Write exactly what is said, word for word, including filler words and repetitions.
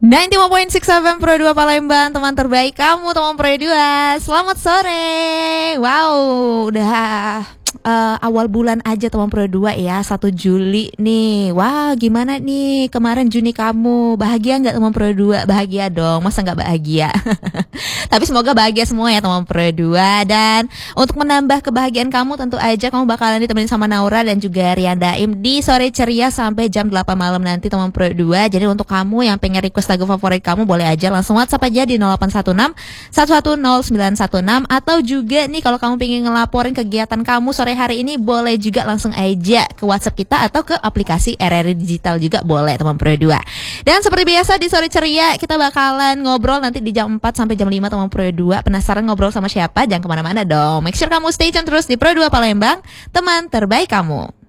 sembilan puluh lima koma enam F M Pro dua Palembang, teman terbaik kamu, teman Pro dua. Selamat sore. Wow, udah uh, awal bulan aja teman Pro dua ya, satu Juli nih. Wah, gimana nih kemarin Juni kamu? Bahagia nggak teman Pro dua? Bahagia dong, masa nggak bahagia? Tapi semoga bahagia semua ya teman Pro dua. Dan untuk menambah kebahagiaan kamu, tentu aja kamu bakalan ditemenin sama Naura dan juga Rian Daim di Sore Ceria sampai jam delapan malam nanti teman Pro dua. Jadi untuk kamu yang pengen request lagu favorit kamu, boleh aja langsung WhatsApp aja di nol delapan satu enam satu satu nol sembilan satu enam. Atau juga nih kalau kamu pengen ngelaporin kegiatan kamu sore hari ini, boleh juga langsung aja ke WhatsApp kita atau ke aplikasi R R I Digital juga boleh teman Pro dua. Dan seperti biasa di Sore Ceria kita bakalan ngobrol nanti di jam empat sampai jam lima teman Pro dua. Penasaran ngobrol sama siapa? Jangan kemana-mana dong. Make sure kamu stay tune terus di Pro dua Palembang, teman terbaik kamu.